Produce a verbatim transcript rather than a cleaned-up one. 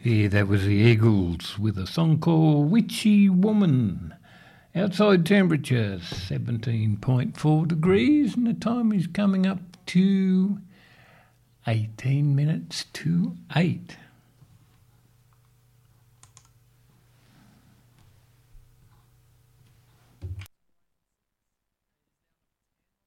Yeah, that was the Eagles with a song called Witchy Woman. Outside temperature seventeen point four degrees and the time is coming up to eighteen minutes to eight.